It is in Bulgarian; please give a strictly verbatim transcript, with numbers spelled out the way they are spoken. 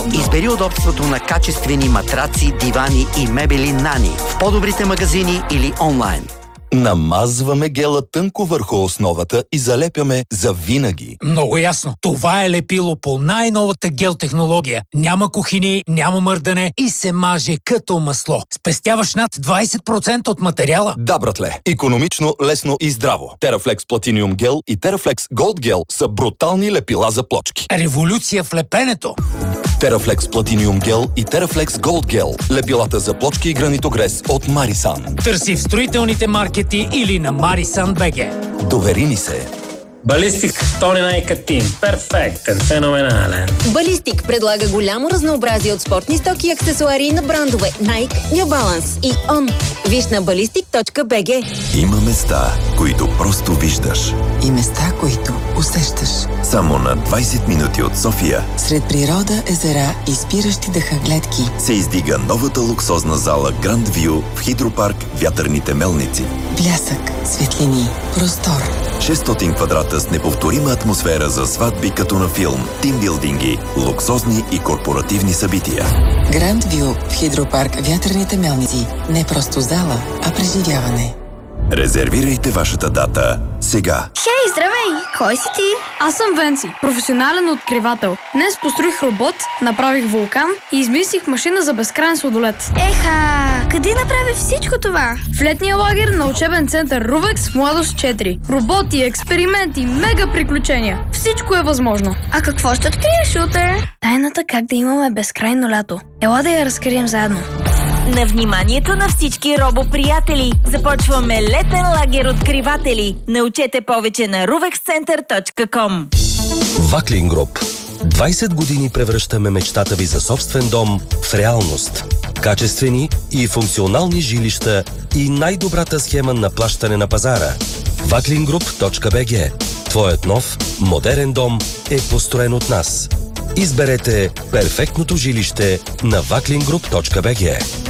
Избери удобството на качествени матраци, дивани и мебели Нани в по-добрите магазини или онлайн. Намазваме гела тънко върху основата и залепяме за винаги. Много ясно. Това е лепило по най-новата гел технология. Няма кухини, няма мърдане и се маже като масло. Спестяваш над двайсет процента от материала. Да, братле. Икономично, лесно и здраво. Терафлекс Platinum Gel и Терафлекс Gold Gel са брутални лепила за плочки. Революция в лепенето. Терафлекс Platinum Gel и Терафлекс Gold Gel. Лепилата за плочки и гранитогрес от Марисан. Търси в строителните маркети или на Марисан БГ. Довери ни се. Балистик Тони Найкатин. Перфектен, феноменален. Балистик предлага голямо разнообразие от спортни стоки и аксесуари на брандове Nike, New Balance и Он. Виж на балистик точка би джи. Има места, които просто виждаш. И места, които усещаш. Само на двайсет минути от София, сред природа, езера и спиращи дъха гледки, се издига новата луксозна зала Grand View в Хидропарк Вятърните мелници. Блясък, светлини, простор. шестстотин квадрата с неповторима атмосфера за сватби като на филм, тимбилдинги, луксозни и корпоративни събития. Grand View в Хидропарк Вятърните мелници. Не просто зала, а преживяване. Резервирайте вашата дата сега. Хей, здравей! Кой си ти? Аз съм Венци, професионален откривател. Днес построих робот, направих вулкан и измислих машина за безкрайен сладолет. Еха! Къде направи всичко това? В летния лагер на учебен център Рувекс Младост четири. Роботи, експерименти, мега приключения. Всичко е възможно. А какво ще откриеш утре? Тайната как да имаме безкрайно лято. Ела да я разкрием заедно. На вниманието на всички робоприятели! Започваме летен лагер откриватели. Научете повече на рувекс център точка ком. Ваклин Груп. двайсет години превръщаме мечтата ви за собствен дом в реалност. Качествени и функционални жилища и най-добрата схема на плащане на пазара. ваклин груп точка би джи. Твоят нов, модерен дом е построен от нас. Изберете перфектното жилище на ваклин груп точка би джи.